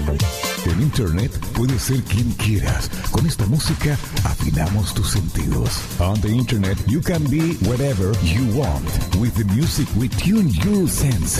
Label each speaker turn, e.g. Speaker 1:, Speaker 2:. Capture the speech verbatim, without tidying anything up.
Speaker 1: En Internet puedes ser quien quieras. Con esta música afinamos tus sentidos. On the Internet, you can be whatever you want. With the music we tune your sense.